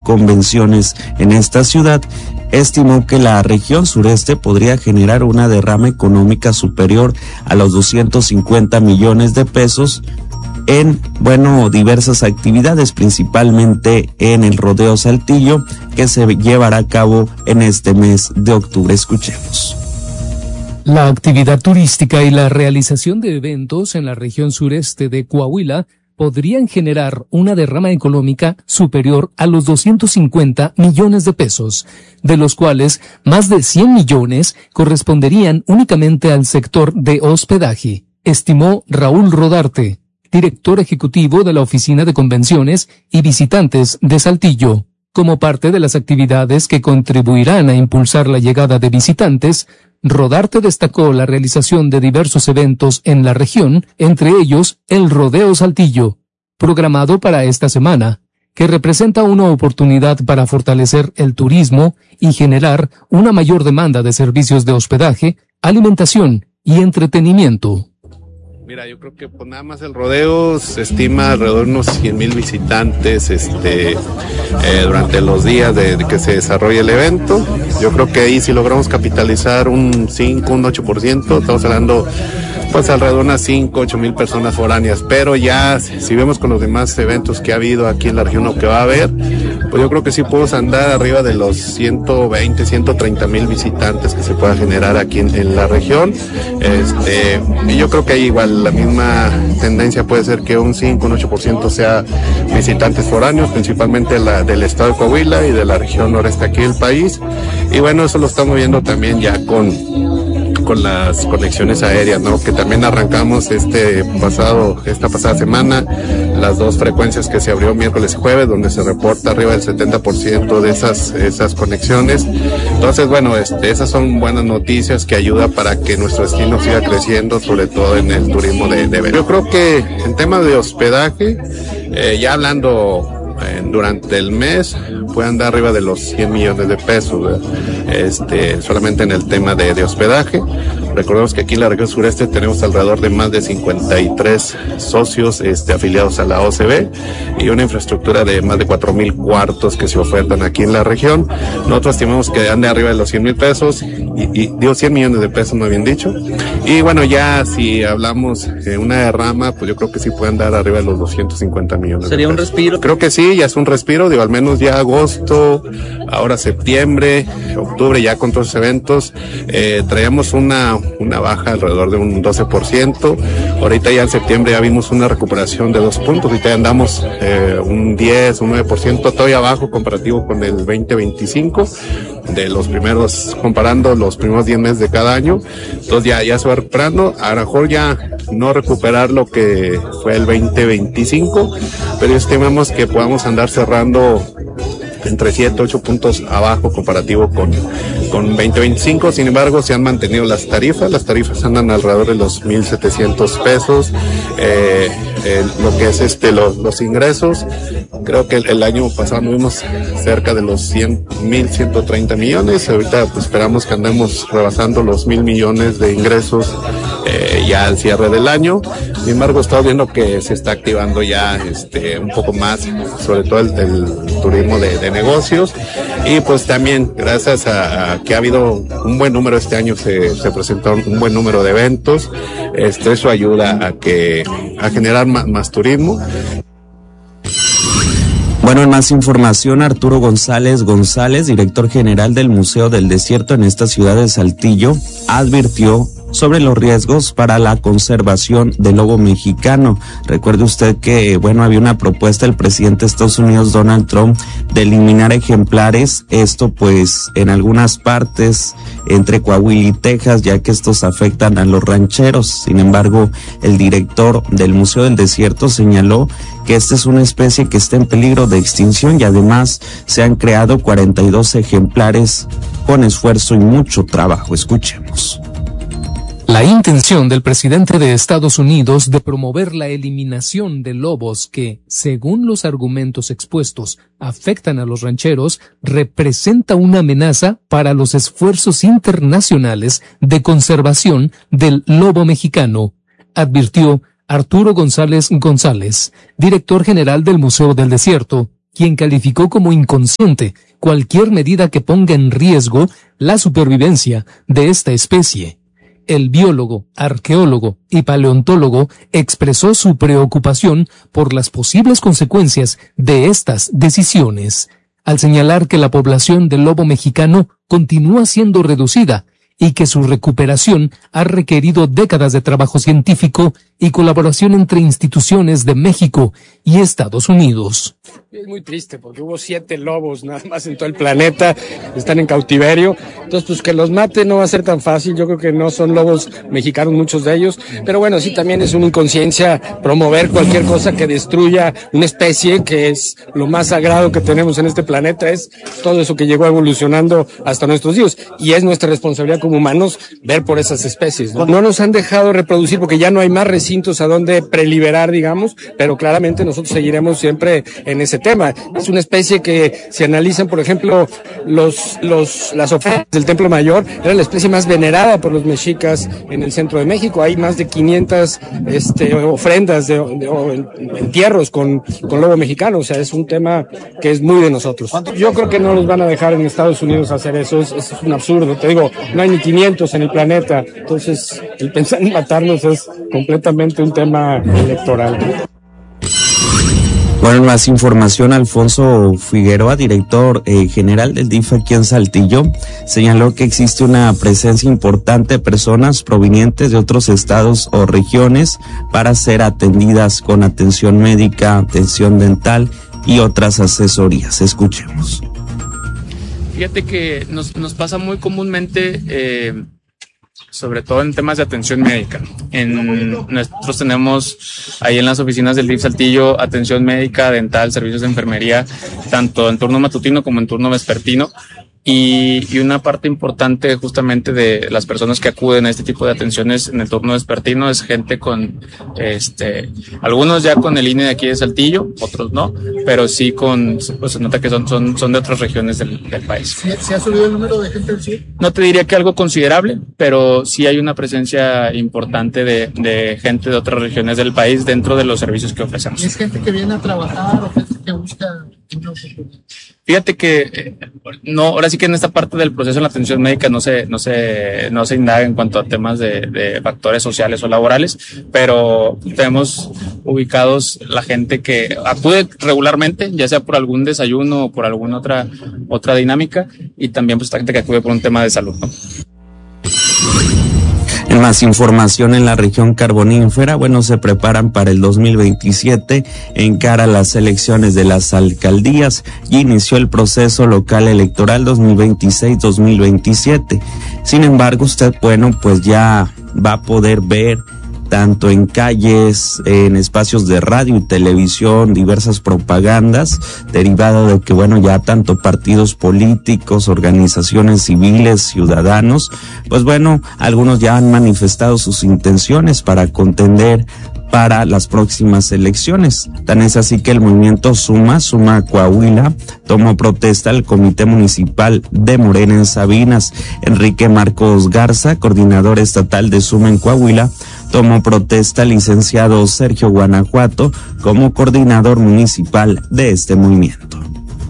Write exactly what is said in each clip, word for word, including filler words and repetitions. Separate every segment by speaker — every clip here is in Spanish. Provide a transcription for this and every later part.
Speaker 1: convenciones en esta ciudad, estimó que la región sureste podría generar una derrama económica superior a los doscientos cincuenta millones de pesos en, bueno, diversas actividades, principalmente en el Rodeo Saltillo, que se llevará a cabo en este mes de octubre. Escuchemos.
Speaker 2: La actividad turística y la realización de eventos en la región sureste de Coahuila podrían generar una derrama económica superior a los doscientos cincuenta millones de pesos, de los cuales más de cien millones corresponderían únicamente al sector de hospedaje, estimó Raúl Rodarte, director ejecutivo de la Oficina de Convenciones y Visitantes de Saltillo. Como parte de las actividades que contribuirán a impulsar la llegada de visitantes, Rodarte destacó la realización de diversos eventos en la región, entre ellos el Rodeo Saltillo, programado para esta semana, que representa una oportunidad para fortalecer el turismo y generar una mayor demanda de servicios de hospedaje, alimentación y entretenimiento.
Speaker 3: Mira, yo creo que pues nada más el rodeo se estima alrededor de unos cien mil visitantes este, eh, durante los días de, de que se desarrolle el evento. Yo creo que ahí si logramos capitalizar un cinco, un ocho por ciento, estamos hablando pues alrededor de unas cinco, ocho mil personas foráneas. Pero ya si vemos con los demás eventos que ha habido aquí en la región o que va a haber, pues yo creo que sí podemos andar arriba de los ciento veinte, ciento treinta mil visitantes que se pueda generar aquí en, en la región. Este, y yo creo que ahí igual la misma tendencia puede ser que un cinco, un ocho por ciento sea visitantes foráneos, principalmente la, del estado de Coahuila y de la región noreste aquí del país. Y bueno, eso lo estamos viendo también ya con, con las conexiones aéreas, ¿no? Que también arrancamos este pasado, esta pasada semana, las dos frecuencias que se abrió miércoles y jueves, donde se reporta arriba del setenta por ciento de esas, esas conexiones. Entonces, bueno, este, esas son buenas noticias que ayudan para que nuestro destino siga creciendo, sobre todo en el turismo de, de verano. Yo creo que en tema de hospedaje, eh, ya hablando eh, durante el mes, puede andar arriba de los cien millones de pesos, ¿verdad? Este, solamente en el tema de, de hospedaje. Recordemos que aquí en la región sureste tenemos alrededor de más de cincuenta y tres socios este, afiliados a la O C B y una infraestructura de más de cuatro mil cuartos que se ofertan aquí en la región. Nosotros estimamos que ande arriba de los cien mil pesos y, y digo cien millones de pesos, no bien dicho. Y bueno, ya si hablamos de una derrama, pues yo creo que sí puede andar arriba de los doscientos cincuenta millones.
Speaker 4: ¿Sería
Speaker 3: de
Speaker 4: un
Speaker 3: pesos.
Speaker 4: respiro?
Speaker 3: Creo que sí, ya es un respiro, digo, al menos ya agosto, ahora septiembre, octubre, ya con todos los eventos, eh, traíamos una una baja alrededor de un doce por ciento. Ahorita ya en septiembre ya vimos una recuperación de dos puntos, ahorita ya andamos eh, un diez, un nueve por ciento, todavía abajo comparativo con el veinte veinticinco, de los primeros, comparando los primeros diez meses de cada año. Entonces ya, ya se va recuperando, a lo mejor ya no recuperar lo que fue el veinte veinticinco, pero estimamos que podamos andar cerrando entre siete, ocho puntos abajo comparativo con, con veinte veinticinco. Sin embargo, se han mantenido las tarifas, las tarifas andan alrededor de los mil setecientos pesos, eh, eh, lo que es este los, los ingresos, creo que el, el año pasado tuvimos cerca de los cien, mil ciento treinta millones, ahorita pues, esperamos que andemos rebasando los mil millones de ingresos eh, ya al cierre del año. Sin embargo, estamos viendo que se está activando ya este un poco más, sobre todo el, el turismo de, de negocios, y pues también gracias a, a que ha habido un buen número este año, se, se presentaron un buen número de eventos, este, eso ayuda a que a generar más, más turismo.
Speaker 1: Bueno, en más información, Arturo González González, director general del Museo del Desierto en esta ciudad de Saltillo, advirtió sobre los riesgos para la conservación del lobo mexicano. Recuerde usted que, bueno, había una propuesta del presidente de Estados Unidos, Donald Trump, de eliminar ejemplares, esto pues en algunas partes entre Coahuila y Texas, ya que estos afectan a los rancheros. Sin embargo, el director del Museo del Desierto señaló que esta es una especie que está en peligro de extinción y además se han creado cuarenta y dos ejemplares con esfuerzo y mucho trabajo. Escuchemos.
Speaker 2: La intención del presidente de Estados Unidos de promover la eliminación de lobos que, según los argumentos expuestos, afectan a los rancheros, representa una amenaza para los esfuerzos internacionales de conservación del lobo mexicano, advirtió Arturo González González, director general del Museo del Desierto, quien calificó como inconsciente cualquier medida que ponga en riesgo la supervivencia de esta especie. El biólogo, arqueólogo y paleontólogo expresó su preocupación por las posibles consecuencias de estas decisiones, al señalar que la población del lobo mexicano continúa siendo reducida y que su recuperación ha requerido décadas de trabajo científico y colaboración entre instituciones de México y Estados Unidos.
Speaker 4: Es muy triste porque hubo siete lobos nada más en todo el planeta, están en cautiverio, entonces pues que los mate no va a ser tan fácil. Yo creo que no son lobos mexicanos muchos de ellos, pero bueno, sí también es una inconsciencia promover cualquier cosa que destruya una especie que es lo más sagrado que tenemos en este planeta, es todo eso que llegó evolucionando hasta nuestros días, y es nuestra responsabilidad como humanos ver por esas especies, ¿no? No nos han dejado reproducir porque ya no hay más recintos a donde preliberar, digamos, pero claramente nosotros seguiremos siempre en ese tema. Es una especie que, si analizan, por ejemplo, los, los, las ofrendas del Templo Mayor, era la especie más venerada por los mexicas en el centro de México. Hay más de quinientas este, ofrendas de, de, de entierros con, con lobo mexicano. O sea, es un tema que es muy de nosotros. Yo creo que no los van a dejar en Estados Unidos hacer eso. Es, es un absurdo. Te digo, no hay ni quinientos en el planeta. Entonces, el pensar en matarnos es completamente un tema electoral.
Speaker 1: Bueno, más información. Alfonso Figueroa, director eh, general del D I F aquí en Saltillo, señaló que existe una presencia importante de personas provenientes de otros estados o regiones para ser atendidas con atención médica, atención dental y otras asesorías. Escuchemos.
Speaker 5: Fíjate que nos, nos pasa muy comúnmente, eh, sobre todo en temas de atención médica. En, nosotros tenemos ahí en las oficinas del D I F Saltillo atención médica, dental, servicios de enfermería, tanto en turno matutino como en turno vespertino. Y, y una parte importante justamente de las personas que acuden a este tipo de atenciones en el turno vespertino es gente con, este, algunos ya con el I N E de aquí de Saltillo, otros no, pero sí con, pues se nota que son, son, son de otras regiones del, del país.
Speaker 6: ¿Se, ¿Se ha subido el número de gente del S I D?
Speaker 5: No te diría que algo considerable, pero sí hay una presencia importante de, de gente de otras regiones del país dentro de los servicios que ofrecemos.
Speaker 6: ¿Y es gente que viene a trabajar o gente que busca una oportunidad?
Speaker 5: Fíjate que eh, no, ahora sí que en esta parte del proceso en la atención médica no se, no se, no se indaga en cuanto a temas de, de factores sociales o laborales, pero tenemos ubicados la gente que acude regularmente, ya sea por algún desayuno o por alguna otra, otra dinámica, y también pues gente que acude por un tema de salud, ¿no?
Speaker 1: En más información, en la región carbonífera, bueno, se preparan para el dos mil veintisiete en cara a las elecciones de las alcaldías y inició el proceso local electoral dos mil veintiséis dos mil veintisiete. Sin embargo, usted, bueno, pues ya va a poder ver tanto en calles, en espacios de radio y televisión, diversas propagandas, derivado de que, bueno, ya tanto partidos políticos, organizaciones civiles, ciudadanos, pues bueno, algunos ya han manifestado sus intenciones para contender para las próximas elecciones. Tan es así que el movimiento Suma, Suma Coahuila, tomó protesta al Comité Municipal de Morena en Sabinas. Enrique Marcos Garza, coordinador estatal de Suma en Coahuila, tomó protesta al licenciado Sergio Guanajuato como coordinador municipal de este movimiento.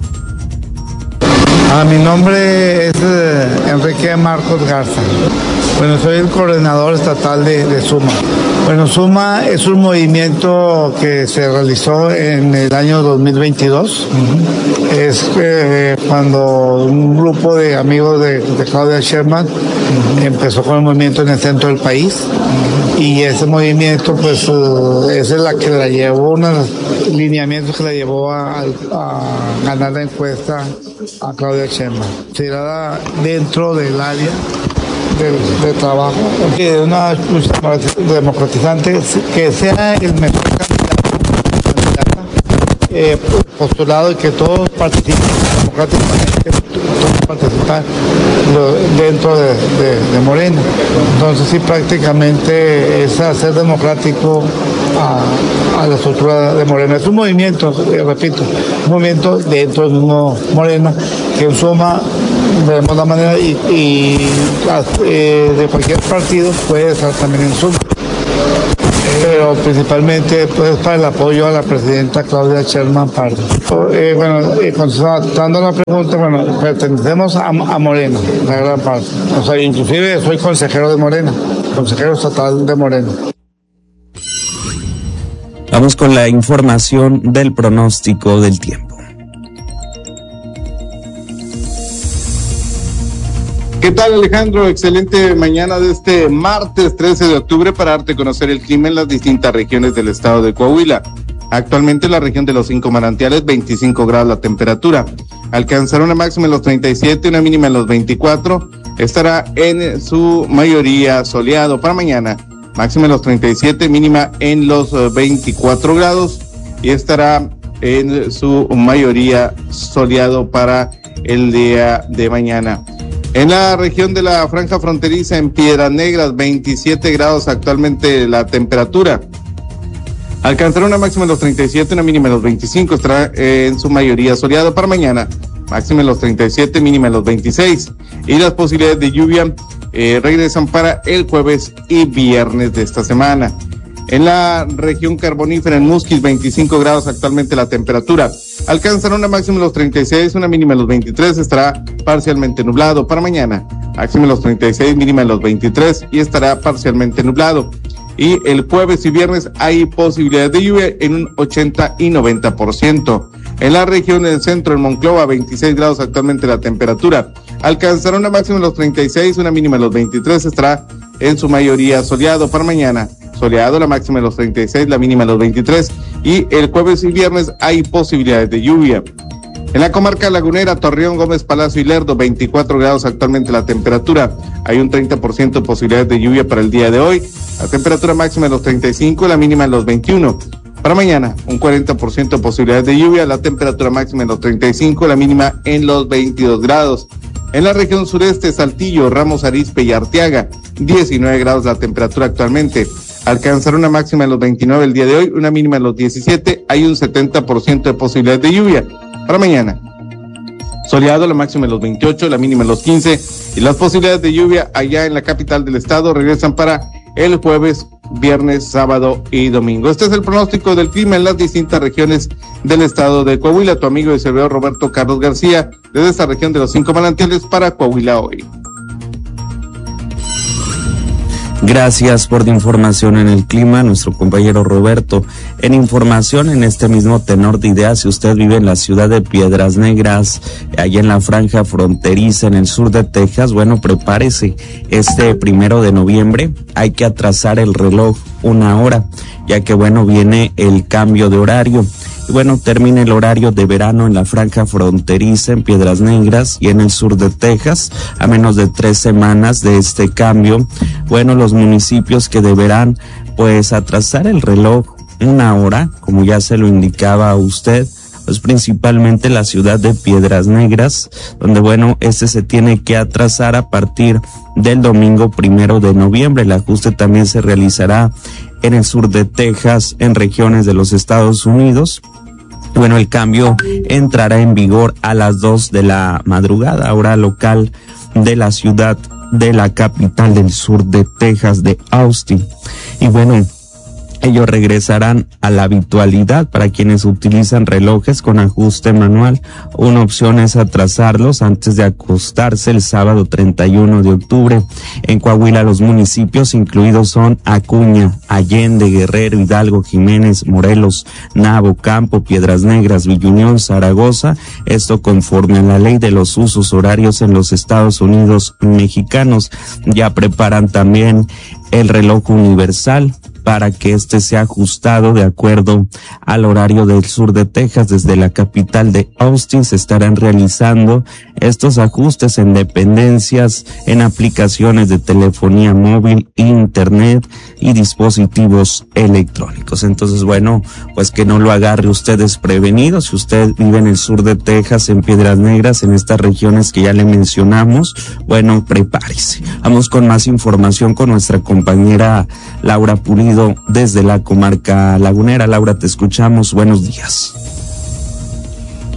Speaker 7: Ah, mi nombre es eh, Enrique Marcos Garza. Bueno, soy el coordinador estatal de, de Suma. Bueno, Suma es un movimiento que se realizó en el año dos mil veintidós. Uh-huh. Es eh, cuando un grupo de amigos de, de Claudia Sheinbaum uh-huh. empezó con el movimiento en el centro del país. Uh-huh. Y ese movimiento, pues, uh, es la que la llevó, unos lineamientos que la llevó a, a ganar la encuesta a Claudia Sheinbaum. Será dentro del área de, de trabajo, de una lucha democratizante, que sea el mejor candidato, candidata, eh, postulado y que todos participen democráticamente, todos participan dentro de, de, de Morena. Entonces sí, prácticamente es hacer democrático a, a la estructura de Morena. Es un movimiento, eh, repito, un movimiento dentro del mismo Morena, que en suma vemos la manera y, y eh, de cualquier partido puede estar también en suma. pero principalmente pues para el apoyo a la presidenta Claudia Sheinbaum Pardo. Eh, bueno, eh, contestando la pregunta, bueno, pertenecemos a, a Morena, la gran parte. O sea, inclusive soy consejero de Morena, consejero estatal de Morena.
Speaker 1: Vamos con la información del pronóstico del tiempo.
Speaker 8: ¿Qué tal, Alejandro? Excelente mañana de este martes trece de octubre para darte a conocer el clima en las distintas regiones del estado de Coahuila. Actualmente en la región de los cinco manantiales, veinticinco grados la temperatura. Alcanzará una máxima en los treinta y siete, una mínima en los veinticuatro. Estará en su mayoría soleado para mañana. Máxima en los treinta y siete, mínima en los veinticuatro grados. Y estará en su mayoría soleado para el día de mañana. En la región de la franja fronteriza, en Piedras Negras, veintisiete grados actualmente la temperatura. Alcanzará una máxima en los treinta y siete, una mínima en los veinticinco, estará en su mayoría soleado para mañana. Máxima en los treinta y siete, mínima en los veintiséis. Y las posibilidades de lluvia eh, regresan para el jueves y viernes de esta semana. En la región carbonífera, en Musquis, veinticinco grados actualmente la temperatura. Alcanzará una máxima en los treinta y seis, una mínima en los veintitrés, estará parcialmente nublado para mañana. Máxima en los treinta y seis, mínima en los veintitrés y estará parcialmente nublado. Y el jueves y viernes hay posibilidades de lluvia en un ochenta y noventa por ciento. En la región del centro, en Monclova, veintiséis grados actualmente la temperatura. Alcanzará una máxima en los treinta y seis, una mínima en los veintitrés, estará en su mayoría soleado para mañana. Soleado, la máxima en los treinta y seis, la mínima en los veintitrés, y el jueves y viernes hay posibilidades de lluvia. En la comarca lagunera, Torreón, Gómez Palacio y Lerdo, veinticuatro grados actualmente la temperatura. Hay un treinta por ciento de posibilidades de lluvia para el día de hoy. La temperatura máxima en los treinta y cinco, la mínima en los veintiuno. Para mañana, un cuarenta por ciento de posibilidades de lluvia, la temperatura máxima en los treinta y cinco, la mínima en los veintidós grados. En la región sureste, Saltillo, Ramos Arizpe y Arteaga, diecinueve grados la temperatura actualmente. Alcanzará una máxima en los veintinueve el día de hoy, una mínima en los diecisiete, hay un setenta por ciento de posibilidades de lluvia. Para mañana, soleado, la máxima en los veintiocho, la mínima en los quince, y las posibilidades de lluvia allá en la capital del estado regresan para el jueves, viernes, sábado y domingo. Este es el pronóstico del clima en las distintas regiones del estado de Coahuila. Tu amigo y servidor Roberto Carlos García, desde esta región de los cinco manantiales para Coahuila hoy.
Speaker 1: Gracias por la información en el clima, nuestro compañero Roberto. En información en este mismo tenor de ideas, si usted vive en la ciudad de Piedras Negras, allá en la franja fronteriza en el sur de Texas, bueno, prepárese. Este primero de noviembre hay que atrasar el reloj una hora, ya que bueno, viene el cambio de horario. Y bueno, termina el horario de verano en la franja fronteriza en Piedras Negras y en el sur de Texas, a menos de tres semanas de este cambio. Bueno, los municipios que deberán pues atrasar el reloj una hora, como ya se lo indicaba a usted, pues principalmente la ciudad de Piedras Negras, donde bueno, este se tiene que atrasar a partir del domingo primero de noviembre. El ajuste también se realizará en el sur de Texas, en regiones de los Estados Unidos. Bueno, el cambio entrará en vigor a las dos de la madrugada, hora local de la ciudad de la capital del sur de Texas, de Austin. Y bueno, ellos regresarán a la habitualidad para quienes utilizan relojes con ajuste manual. Una opción es atrasarlos antes de acostarse el sábado treinta y uno de octubre. En Coahuila los municipios incluidos son Acuña, Allende, Guerrero, Hidalgo, Jiménez, Morelos, Nabo, Campo, Piedras Negras, Villunión, Zaragoza. Esto conforme a la ley de los usos horarios en los Estados Unidos mexicanos. Ya preparan también el reloj universal para que este sea ajustado de acuerdo al horario del sur de Texas. Desde la capital de Austin se estarán realizando estos ajustes en dependencias, en aplicaciones de telefonía móvil, internet y dispositivos electrónicos. Entonces, bueno, pues que no lo agarre usted desprevenido. Si usted vive en el sur de Texas, en Piedras Negras, en estas regiones que ya le mencionamos, bueno, prepárese. Vamos con más información con nuestra compañera Laura Pulido desde la comarca lagunera. Laura, te escuchamos. Buenos días.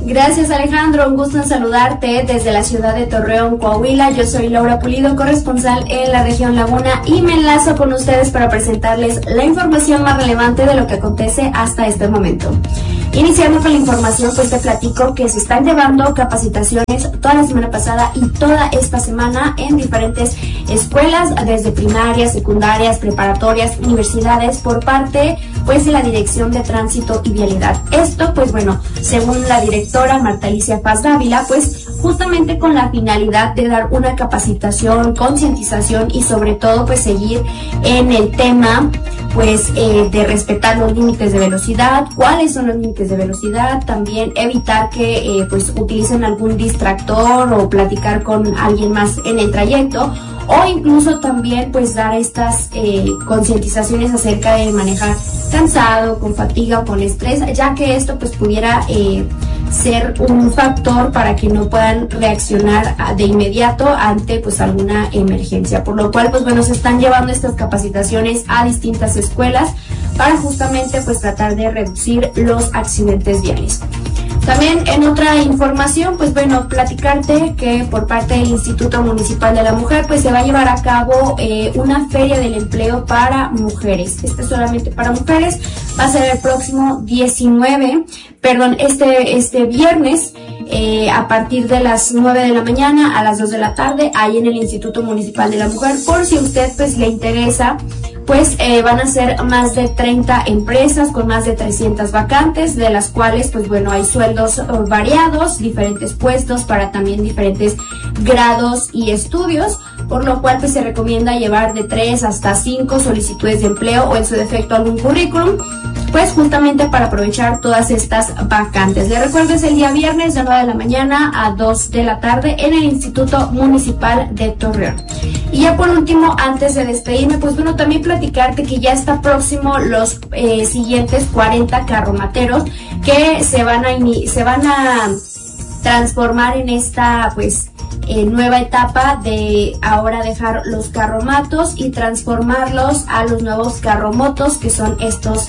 Speaker 9: Gracias, Alejandro, un gusto en saludarte desde la ciudad de Torreón, Coahuila. Yo soy Laura Pulido, corresponsal en la región Laguna, y me enlazo con ustedes para presentarles la información más relevante de lo que acontece hasta este momento. Iniciando con la información, pues te platico que se están llevando capacitaciones toda la semana pasada y toda esta semana en diferentes escuelas, desde primarias, secundarias, preparatorias, universidades, por parte pues de la Dirección de Tránsito y Vialidad. Esto, pues bueno, según la directora Marta Alicia Paz Dávila, pues justamente con la finalidad de dar una capacitación, concientización y sobre todo pues seguir en el tema pues eh, de respetar los límites de velocidad, cuáles son los límites de velocidad, también evitar que eh, pues utilicen algún distractor o platicar con alguien más en el trayecto, o incluso también pues dar estas eh, concientizaciones acerca de manejar cansado, con fatiga o con estrés, ya que esto pues pudiera eh, ser un factor para que no puedan reaccionar de inmediato ante pues alguna emergencia, por lo cual pues bueno, se están llevando estas capacitaciones a distintas escuelas para justamente pues tratar de reducir los accidentes viales. También en otra información, pues bueno, platicarte que por parte del Instituto Municipal de la Mujer, pues se va a llevar a cabo eh, una feria del empleo para mujeres. Este solamente para mujeres, va a ser el próximo diecinueve, perdón, este, este viernes, eh, a partir de las nueve de la mañana a las dos de la tarde, ahí en el Instituto Municipal de la Mujer, por si a usted pues le interesa. Pues eh, van a ser más de treinta empresas con más de trescientas vacantes, de las cuales pues bueno, hay sueldos uh, variados, diferentes puestos para también diferentes grados y estudios, por lo cual pues se recomienda llevar de tres hasta cinco solicitudes de empleo o en su defecto algún currículum, pues justamente para aprovechar todas estas vacantes. Les recuerdo, es el día viernes de nueve de la mañana a dos de la tarde en el Instituto Municipal de Torreón. Y ya por último, antes de despedirme, pues bueno, también platicarte que ya está próximo los eh, siguientes cuarenta carromateros que se van a se van a transformar en esta pues eh, nueva etapa de ahora dejar los carromatos y transformarlos a los nuevos carromotos, que son estos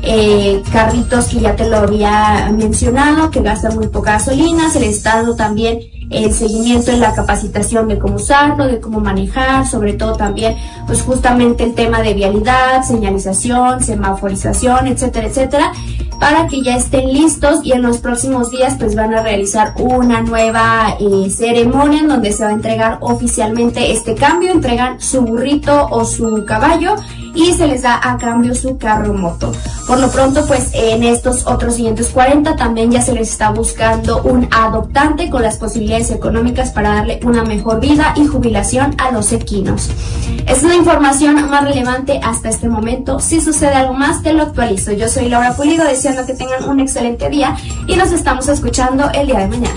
Speaker 9: eh, carritos que ya te lo había mencionado, que gastan muy poca gasolina. Se les está dando también el seguimiento en la capacitación de cómo usarlo, de cómo manejar, sobre todo también pues justamente el tema de vialidad, señalización, semaforización, etcétera, etcétera, para que ya estén listos, y en los próximos días pues van a realizar una nueva eh, ceremonia en donde se va a entregar oficialmente este cambio. Entregan su burrito o su caballo y se les da a cambio su carro moto. Por lo pronto pues en estos otros siguientes cuarenta también ya se les está buscando un adoptante con las posibilidades económicas para darle una mejor vida y jubilación a los equinos. Es la información más relevante hasta este momento. Si sucede algo más, te lo actualizo. Yo soy Laura Pulido, deseando que tengan un excelente día y nos estamos escuchando el día de mañana.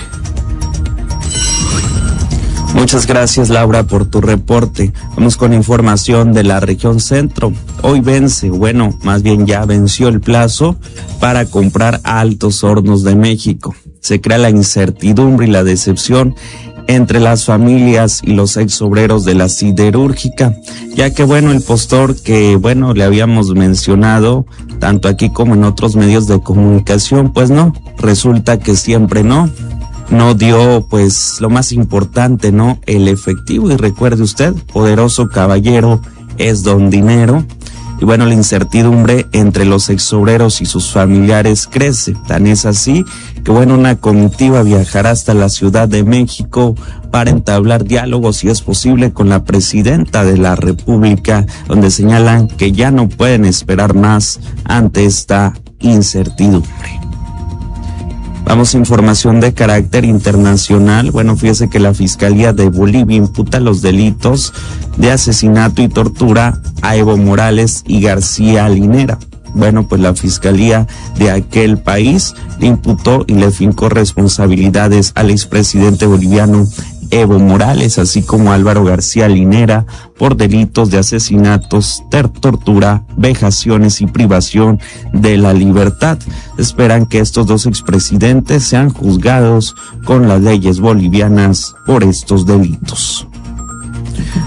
Speaker 1: Muchas gracias, Laura, por tu reporte. Vamos con información de la región centro. Hoy vence, bueno, más bien ya venció el plazo para comprar Altos Hornos de México. Se crea la incertidumbre y la decepción entre las familias y los ex obreros de la siderúrgica, ya que bueno, el postor que bueno le habíamos mencionado tanto aquí como en otros medios de comunicación, pues no, resulta que siempre no. No dio pues lo más importante, ¿no? El efectivo. Y recuerde usted, poderoso caballero es don dinero. Y bueno, la incertidumbre entre los exobreros y sus familiares crece. Tan es así que bueno, una comitiva viajará hasta la Ciudad de México para entablar diálogos, si es posible, con la presidenta de la República, donde señalan que ya no pueden esperar más ante esta incertidumbre. Vamos a información de carácter internacional. Bueno, fíjese que la Fiscalía de Bolivia imputa los delitos de asesinato y tortura a Evo Morales y García Linera. Bueno, pues la Fiscalía de aquel país le imputó y le fincó responsabilidades al expresidente boliviano Evo Morales, así como Álvaro García Linera, por delitos de asesinatos, ter- tortura, vejaciones y privación de la libertad. Esperan que estos dos expresidentes sean juzgados con las leyes bolivianas por estos delitos.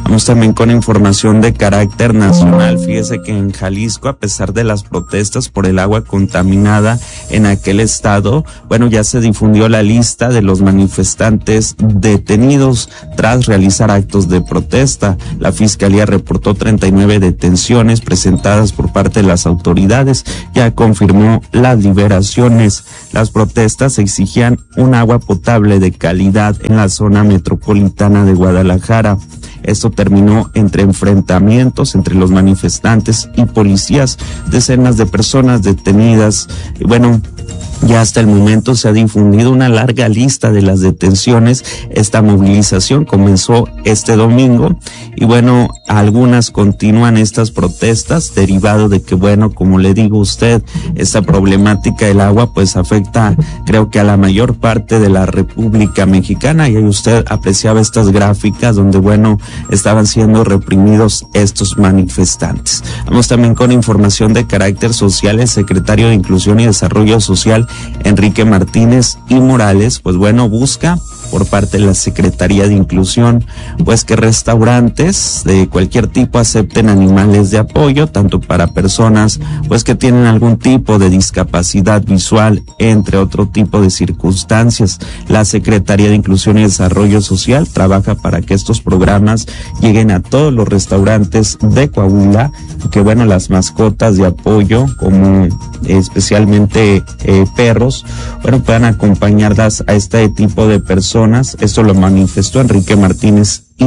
Speaker 1: Vamos también con información de carácter nacional. Fíjese que en Jalisco, a pesar de las protestas por el agua contaminada en aquel estado, bueno, ya se difundió la lista de los manifestantes detenidos tras realizar actos de protesta. La Fiscalía reportó treinta y nueve detenciones presentadas por parte de las autoridades. Ya confirmó las liberaciones. Las protestas exigían un agua potable de calidad en la zona metropolitana de Guadalajara. Esto terminó entre enfrentamientos entre los manifestantes y policías, decenas de personas detenidas. Y bueno, ya hasta el momento se ha difundido una larga lista de las detenciones. Esta movilización comenzó este domingo y bueno, algunas continúan estas protestas derivado de que bueno, como le digo a usted, esta problemática del agua pues afecta creo que a la mayor parte de la República Mexicana, y ahí usted apreciaba estas gráficas donde bueno, estaban siendo reprimidos estos manifestantes. Vamos también con información de carácter social. El secretario de Inclusión y Desarrollo Social, Enrique Martínez y Morales, pues bueno, busca por parte de la Secretaría de Inclusión, pues que restaurantes de cualquier tipo acepten animales de apoyo, tanto para personas pues que tienen algún tipo de discapacidad visual, entre otro tipo de circunstancias. La Secretaría de Inclusión y Desarrollo Social trabaja para que estos programas lleguen a todos los restaurantes de Coahuila, que bueno, las mascotas de apoyo, como especialmente eh, perros, bueno, puedan acompañarlas a este tipo de personas. Esto lo manifestó Enrique Martínez y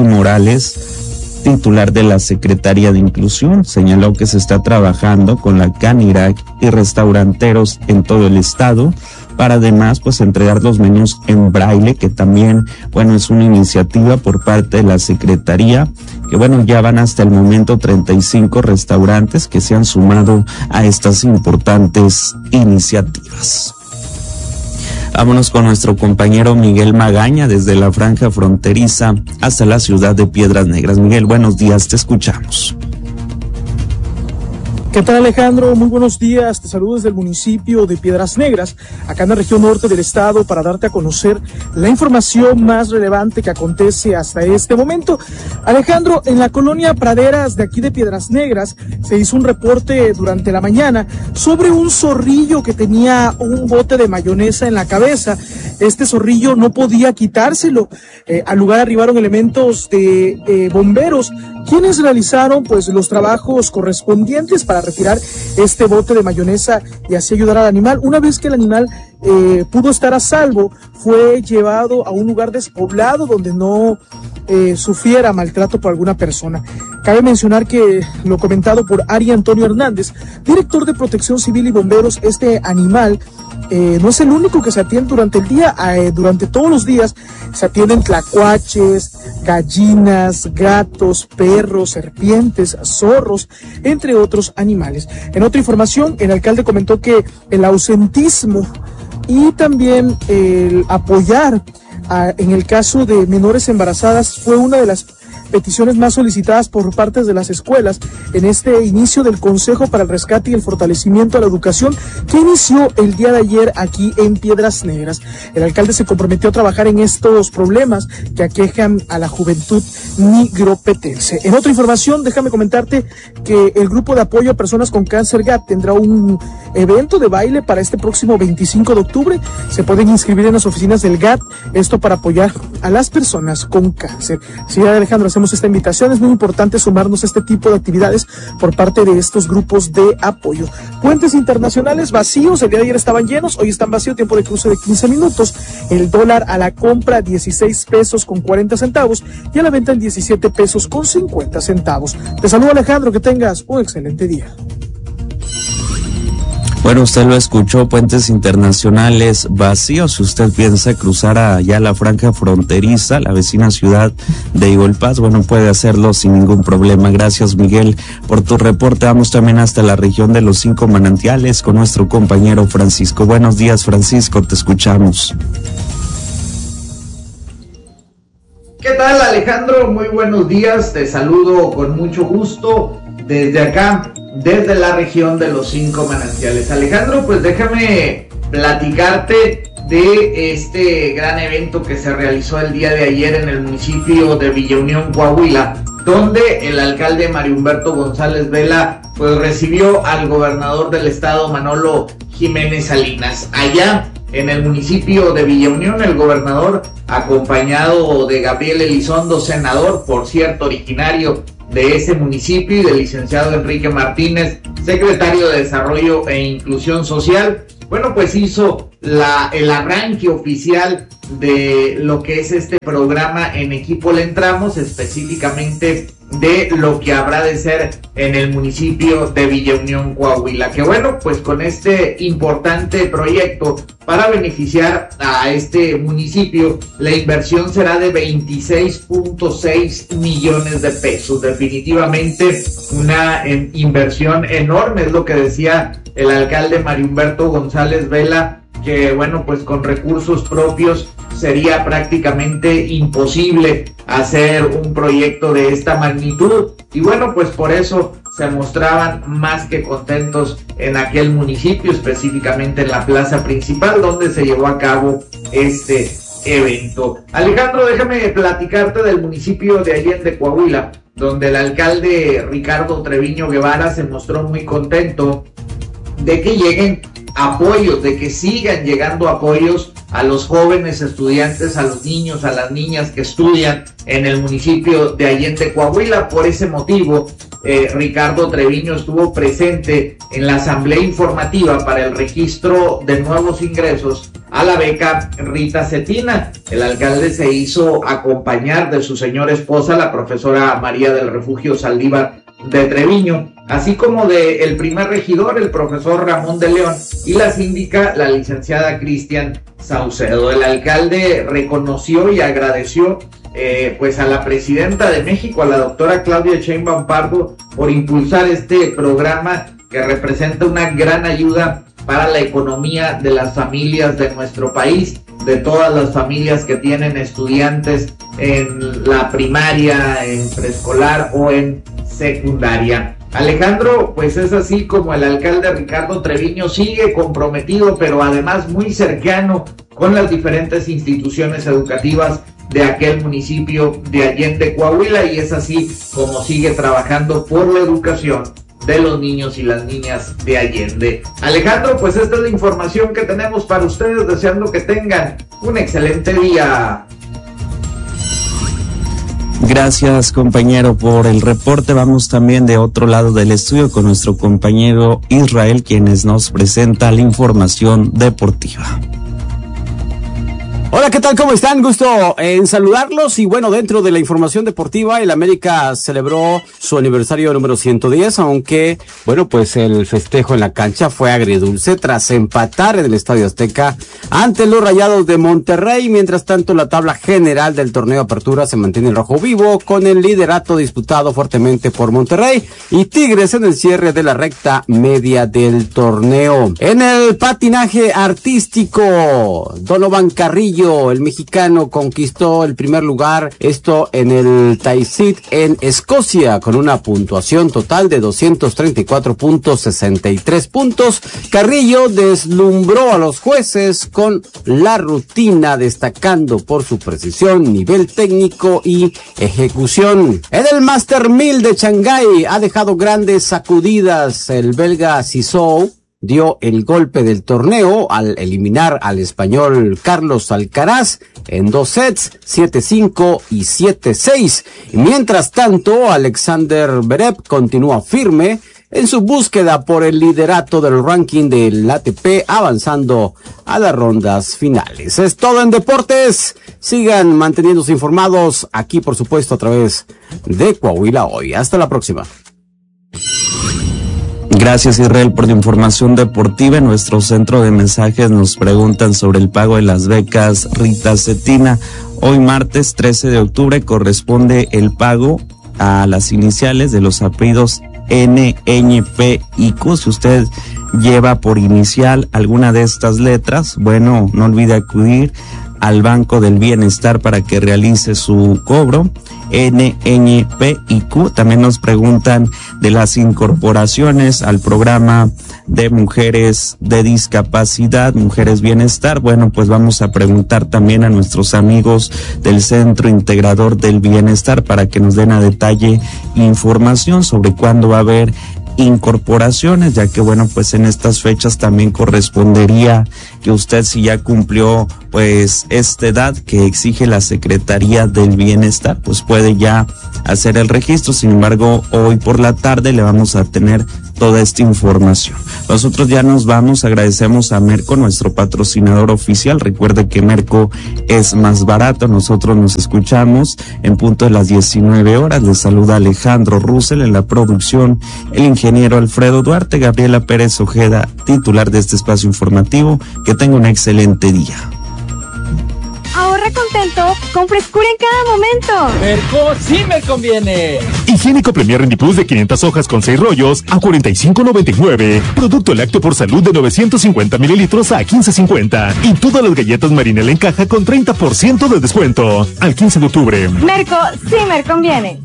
Speaker 1: Morales, titular de la Secretaría de Inclusión. Señaló que se está trabajando con la Canirac y restauranteros en todo el estado para además pues entregar los menús en braille, que también bueno, es una iniciativa por parte de la Secretaría, que bueno, ya van hasta el momento treinta y cinco restaurantes que se han sumado a estas importantes iniciativas. Vámonos con nuestro compañero Miguel Magaña desde la franja fronteriza hasta la ciudad de Piedras Negras. Miguel, buenos días, te escuchamos.
Speaker 10: ¿Qué tal, Alejandro? Muy buenos días, te saludo desde el municipio de Piedras Negras, acá en la región norte del estado, para darte a conocer la información más relevante que acontece hasta este momento. Alejandro, en la colonia Praderas de aquí de Piedras Negras se hizo un reporte durante la mañana sobre un zorrillo que tenía un bote de mayonesa en la cabeza. Este zorrillo no podía quitárselo. Eh, al lugar arribaron elementos de eh, bomberos, quienes realizaron pues los trabajos correspondientes para retirar este bote de mayonesa y así ayudar al animal. Una vez que el animal eh, pudo estar a salvo, fue llevado a un lugar despoblado donde no eh, sufriera maltrato por alguna persona. Cabe mencionar que lo comentado por Ari Antonio Hernández, director de Protección Civil y Bomberos, este animal Eh, no es el único que se atiende durante el día. Eh, durante todos los días se atienden tlacuaches, gallinas, gatos, perros, serpientes, zorros, entre otros animales. En otra información, el alcalde comentó que el ausentismo y también el apoyar a, en el caso de menores embarazadas fue una de las peticiones más solicitadas por parte de las escuelas en este inicio del Consejo para el Rescate y el Fortalecimiento de la Educación, que inició el día de ayer aquí en Piedras Negras. El alcalde se comprometió a trabajar en estos problemas que aquejan a la juventud nigropetense. En otra información, déjame comentarte que el grupo de apoyo a personas con cáncer G A T tendrá un evento de baile para este próximo veinticinco de octubre. Se pueden inscribir en las oficinas del G A T, esto para apoyar a las personas con cáncer. Sí, Alejandro, hacemos esta invitación. Es muy importante sumarnos a este tipo de actividades por parte de estos grupos de apoyo. Puentes internacionales vacíos, el día de ayer estaban llenos, hoy están vacíos, tiempo de cruce de quince minutos. El dólar a la compra dieciséis pesos con cuarenta centavos y a la venta en diecisiete pesos con cincuenta centavos. Te saludo, Alejandro, que tengas un excelente día.
Speaker 1: Bueno, usted lo escuchó, puentes internacionales vacíos. Si usted piensa cruzar allá la franja fronteriza, la vecina ciudad de Igualpaz, bueno, puede hacerlo sin ningún problema. Gracias, Miguel, por tu reporte. Vamos también hasta la región de los Cinco Manantiales con nuestro compañero Francisco. Buenos días, Francisco, te escuchamos.
Speaker 11: ¿Qué tal, Alejandro? Muy buenos días, te saludo con mucho gusto desde acá, desde la región de los Cinco Manantiales. Alejandro, pues déjame platicarte de este gran evento que se realizó el día de ayer en el municipio de Villa Unión, Coahuila, donde el alcalde Mario Humberto González Vela pues recibió al gobernador del estado, Manolo Jiménez Salinas. Allá en el municipio de Villa Unión, el gobernador, acompañado de Gabriel Elizondo, senador, por cierto, originario de ese municipio, y del licenciado Enrique Martínez, secretario de Desarrollo e Inclusión Social, bueno, pues hizo la, el arranque oficial de lo que es este programa En Equipo Le Entramos, específicamente de lo que habrá de ser en el municipio de Villa Unión, Coahuila, que bueno, pues con este importante proyecto para beneficiar a este municipio, la inversión será de veintiséis punto seis millones de pesos, definitivamente una eh, inversión enorme, es lo que decía el alcalde Mario Humberto González Vela, que bueno, pues con recursos propios sería prácticamente imposible hacer un proyecto de esta magnitud, y bueno, pues por eso se mostraban más que contentos en aquel municipio, específicamente en la plaza principal donde se llevó a cabo este evento. Alejandro, déjame platicarte del municipio de Allende, Coahuila, donde el alcalde Ricardo Treviño Guevara se mostró muy contento de que lleguen apoyos, de que sigan llegando apoyos a los jóvenes estudiantes, a los niños, a las niñas que estudian en el municipio de Allende, Coahuila. Por ese motivo, eh, Ricardo Treviño estuvo presente en la asamblea informativa para el registro de nuevos ingresos a la beca Rita Cetina. El alcalde se hizo acompañar de su señora esposa, la profesora María del Refugio Saldívar de Treviño, así como de el primer regidor, el profesor Ramón de León, y la síndica, la licenciada Cristian Saucedo. El alcalde reconoció y agradeció eh, pues a la presidenta de México, a la doctora Claudia Sheinbaum Pardo, por impulsar este programa que representa una gran ayuda para la economía de las familias de nuestro país, de todas las familias que tienen estudiantes en la primaria, en preescolar o en secundaria. Alejandro, pues es así como el alcalde Ricardo Treviño sigue comprometido, pero además muy cercano con las diferentes instituciones educativas de aquel municipio de Allende, Coahuila, y es así como sigue trabajando por la educación de los niños y las niñas de Allende. Alejandro, pues esta es la información que tenemos para ustedes, deseando que tengan un excelente día.
Speaker 1: Gracias, compañero, por el reporte. Vamos también de otro lado del estudio con nuestro compañero Israel, quienes nos presenta la información deportiva.
Speaker 12: Hola, ¿qué tal? ¿Cómo están? Gusto en saludarlos. Y bueno, dentro de la información deportiva, el América celebró su aniversario número ciento diez, aunque, bueno, pues el festejo en la cancha fue agridulce tras empatar en el Estadio Azteca ante los Rayados de Monterrey. Mientras tanto, la tabla general del torneo Apertura se mantiene en rojo vivo, con el liderato disputado fuertemente por Monterrey y Tigres en el cierre de la recta media del torneo. En el patinaje artístico, Donovan Carrillo, el mexicano, conquistó el primer lugar, esto en el Taizid en Escocia, con una puntuación total de doscientos treinta y cuatro punto sesenta y tres puntos. Carrillo deslumbró a los jueces con la rutina, destacando por su precisión, nivel técnico y ejecución. En el Master mil de Shanghái ha dejado grandes sacudidas. El belga Sissou dio el golpe del torneo al eliminar al español Carlos Alcaraz en dos sets, siete cinco y siete seis. Mientras tanto, Alexander Zverev continúa firme en su búsqueda por el liderato del ranking del A T P, avanzando a las rondas finales. Es todo en deportes. Sigan manteniéndose informados aquí, por supuesto, a través de Coahuila Hoy. Hasta la próxima.
Speaker 1: Gracias, Israel, por la información deportiva. En nuestro centro de mensajes nos preguntan sobre el pago de las becas Rita Cetina. Hoy, martes trece de octubre, corresponde el pago a las iniciales de los apellidos N, Ñ, P y Q. Si usted lleva por inicial alguna de estas letras, bueno, no olvide acudir al Banco del Bienestar para que realice su cobro. N Ñ P y Q también nos preguntan de las incorporaciones al programa de mujeres de discapacidad, Mujeres Bienestar. Bueno, pues vamos a preguntar también a nuestros amigos del Centro Integrador del Bienestar para que nos den a detalle información sobre cuándo va a haber incorporaciones, ya que bueno, pues en estas fechas también correspondería que usted, si ya cumplió pues esta edad que exige la Secretaría del Bienestar, pues puede ya hacer el registro. Sin embargo, hoy por la tarde le vamos a tener toda esta información. Nosotros ya nos vamos, agradecemos a Merco, nuestro patrocinador oficial. Recuerde que Merco es más barato. Nosotros nos escuchamos en punto de las diecinueve horas. Les saluda Alejandro Russell en la producción, el ingeniero Alfredo Duarte, Gabriela Pérez Ojeda, titular de este espacio informativo. Que tenga un excelente día.
Speaker 13: Ahorra contento con frescura en cada momento.
Speaker 14: Merco sí me conviene.
Speaker 15: Higiénico Premier Rendiplus de quinientas hojas con seis rollos a cuarenta y cinco noventa y nueve. Producto lácteo por salud de novecientos cincuenta mililitros a quince cincuenta. Y todas las galletas Marinela en caja con treinta por ciento de descuento. Al quince de octubre.
Speaker 13: Merco sí me conviene.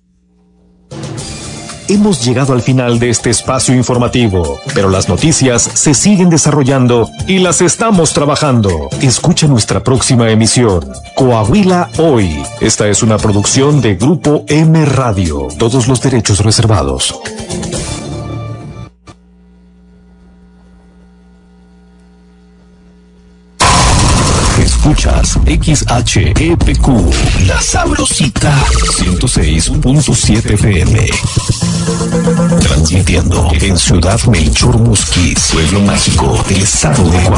Speaker 15: Hemos llegado al final de este espacio informativo, pero las noticias se siguen desarrollando y las estamos trabajando. Escucha nuestra próxima emisión, Coahuila Hoy. Esta es una producción de Grupo M Radio. Todos los derechos reservados. Escuchas X H E P Q, La Sabrosita, ciento seis punto siete F M. Transmitiendo en Ciudad Melchor Musquis, pueblo mágico del estado de Coahuila.